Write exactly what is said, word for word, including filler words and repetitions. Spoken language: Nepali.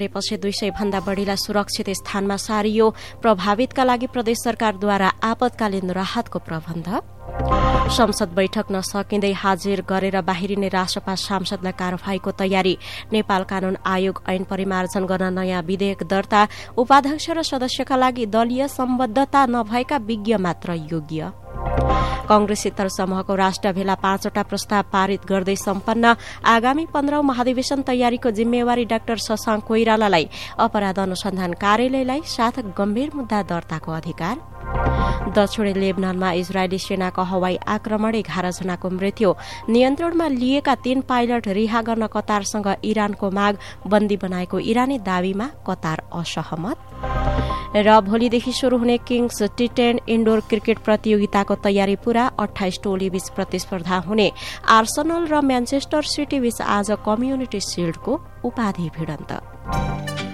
परेपछि दुई सय भन्दा बढ़ीलाई सुरक्षित स्थानमा सारियो। प्रभावितका लागि प्रदेश सरकारद्वारा आपतकालीन राहतको प्रबन्ध। संसद बैठक नसकिँदै हाजिर गरेर बाहिरिने राष्ट्रपा सांसदलाई कारवाहीको तयारी। नेपाल कानून आयोग ऐन परिमार्जन गर्न नयाँ विधेयक दर्ता। उपाध्यक्ष र सदस्यका लागि दलीय सम्बद्धता नभएका विज्ञ मात्र योग्य। कंग्रेस शीतल समूहको राष्ट्र भेला पाँचवटा प्रस्ताव पारित गर्दै सम्पन्न। आगामी पन्ध्रौं महाधिवेशन तयारीको जिम्मेवारी डाक्टर शशाङ्क कोइरालालाई। अपराध अनुसन्धान कार्यालयलाई साथ गम्भीर मुद्दा दर्ताको अधिकार। दक्षिणी लेबनानमा इजरायली सेनाको हवाई आक्रमण एघार जनाको मृत्यु। नियन्त्रणमा लिएका तीन पाइलट रिहा गर्न कतारसँग इरानको माग। बन्दी बनाएको इरानी दावीमा कतार असहमत। र भोलिदेखि शुरू हुने Kings T ten indoor cricket प्रतियोगिताको तयारी पूरा। अठाइस टोली बीच प्रतिस्पर्धा हुने। आर्सेनल र म्यानचेस्टर सिटी बीच आज कम्युनिटी शिल्डको उपाधि भिडन्त।